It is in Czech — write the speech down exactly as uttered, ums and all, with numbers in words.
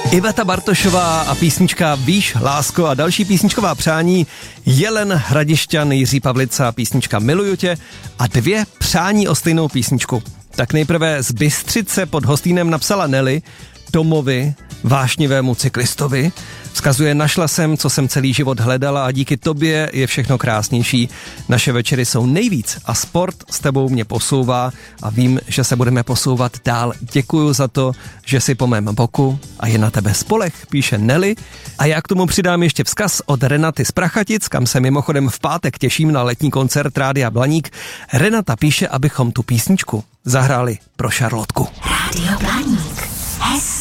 Iveta Bartošová a písnička Víš, lásko, a další písničková přání Jelen Hradišťan, Jiří Pavlica, písnička Miluju tě, a dvě přání o stejnou písničku. Tak nejprve z Bystřice pod Hostýnem napsala Nelly Tomovi, vášnivému cyklistovi. Vzkazuje: našla jsem, co jsem celý život hledala, a díky tobě je všechno krásnější. Naše večery jsou nejvíc a sport s tebou mě posouvá a vím, že se budeme posouvat dál. Děkuju za to, že jsi po mém boku a je na tebe spolech, píše Nelly. A já k tomu přidám ještě vzkaz od Renaty z Prachatic, kam se mimochodem v pátek těším na letní koncert Rádia Blaník. Renata píše, abychom tu písničku zahráli pro Šarlotku. Rádio Blaník.